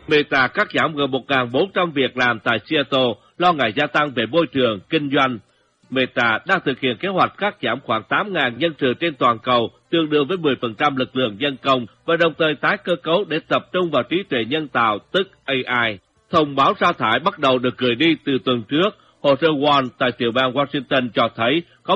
Meta cắt giảm gần 1.400 việc làm tại Seattle, lo ngại gia tăng về môi trường, kinh doanh. Meta đang thực hiện kế hoạch cắt giảm khoảng 8.000 nhân sự trên toàn cầu, tương đương với 10% lực lượng nhân công, và đồng thời tái cơ cấu để tập trung vào trí tuệ nhân tạo, tức AI. Thông báo sa thải bắt đầu được gửi đi từ tuần trước. Hồ sơ Wall tại tiểu bang Washington cho thấy có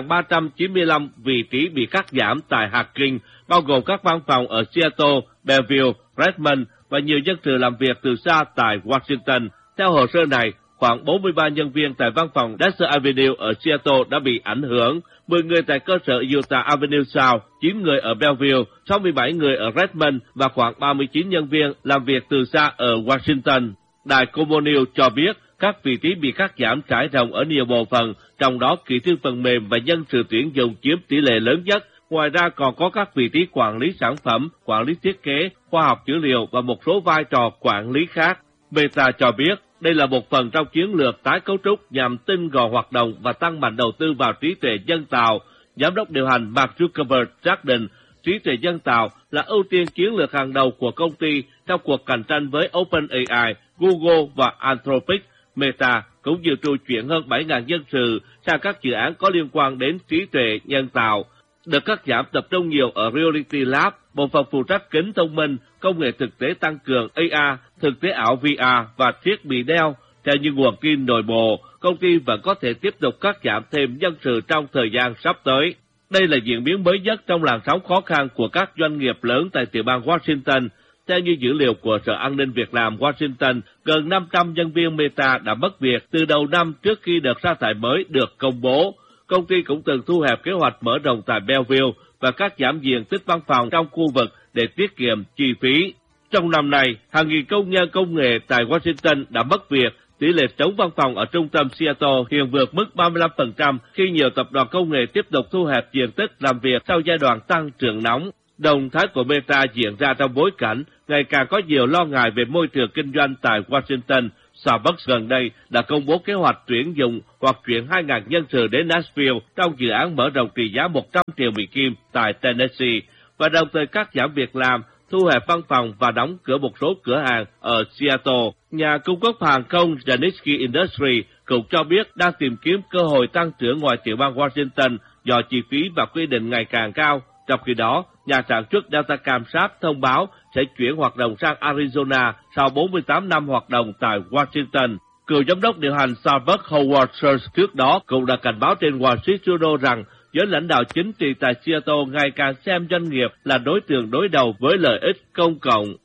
1.395 vị trí bị cắt giảm tại hạt King, bao gồm các văn phòng ở Seattle, Bellevue, Redmond và nhiều nhân sự làm việc từ xa tại Washington. Theo hồ sơ này, khoảng 43 nhân viên tại văn phòng Desert Avenue ở Seattle đã bị ảnh hưởng, 10 người tại cơ sở Utah Avenue South, 9 người ở Bellevue, 67 người ở Redmond và khoảng 39 nhân viên làm việc từ xa ở Washington. Đài Como News cho biết các vị trí bị cắt giảm trải rộng ở nhiều bộ phận, trong đó kỹ sư phần mềm và nhân sự tuyển dụng chiếm tỷ lệ lớn nhất. Ngoài ra còn có các vị trí quản lý sản phẩm, quản lý thiết kế, khoa học dữ liệu và một số vai trò quản lý khác. Meta cho biết đây là một phần trong chiến lược tái cấu trúc nhằm tinh gọn hoạt động và tăng mạnh đầu tư vào trí tuệ nhân tạo. Giám đốc điều hành Mark Zuckerberg xác định trí tuệ nhân tạo là ưu tiên chiến lược hàng đầu của công ty trong cuộc cạnh tranh với OpenAI, Google và Anthropic. Meta cũng dự trù chuyển hơn 7.000 nhân sự sang các dự án có liên quan đến trí tuệ nhân tạo. Đợt cắt giảm tập trung nhiều ở Reality Lab, bộ phận phụ trách kính thông minh, công nghệ thực tế tăng cường AR, thực tế ảo VR và thiết bị đeo. Theo như nguồn tin nội bộ, công ty vẫn có thể tiếp tục cắt giảm thêm nhân sự trong thời gian sắp tới. Đây là diễn biến mới nhất trong làn sóng khó khăn của các doanh nghiệp lớn tại tiểu bang Washington. Theo như dữ liệu của Sở An ninh Việc làm Washington, gần 500 nhân viên Meta đã mất việc từ đầu năm trước khi đợt sa thải mới được công bố. Công ty cũng từng thu hẹp kế hoạch mở rộng tại Bellevue và cắt giảm diện tích văn phòng trong khu vực để tiết kiệm chi phí. Trong năm nay, hàng nghìn công nhân công nghệ tại Washington đã mất việc. Tỷ lệ trống văn phòng ở trung tâm Seattle hiện vượt mức 35% khi nhiều tập đoàn công nghệ tiếp tục thu hẹp diện tích làm việc sau giai đoạn tăng trưởng nóng. Động thái của Meta diễn ra trong bối cảnh ngày càng có nhiều lo ngại về môi trường kinh doanh tại Washington. Starbucks gần đây đã công bố kế hoạch tuyển dụng hoặc chuyển 2.000 nhân sự đến Nashville trong dự án mở rộng trị giá 100 triệu Mỹ Kim tại Tennessee, và đồng thời cắt giảm việc làm, thu hẹp văn phòng và đóng cửa một số cửa hàng ở Seattle. Nhà cung cấp hàng không Janicki Industries cũng cho biết đang tìm kiếm cơ hội tăng trưởng ngoài tiểu bang Washington do chi phí và quy định ngày càng cao. Trong khi đó, nhà sản xuất Delta Camsat thông báo sẽ chuyển hoạt động sang Arizona sau 48 năm hoạt động tại Washington. Cựu giám đốc điều hành Starbucks Howard Schultz trước đó cũng đã cảnh báo trên Wall Street Journal rằng giới lãnh đạo chính trị tại Seattle ngày càng xem doanh nghiệp là đối tượng đối đầu với lợi ích công cộng.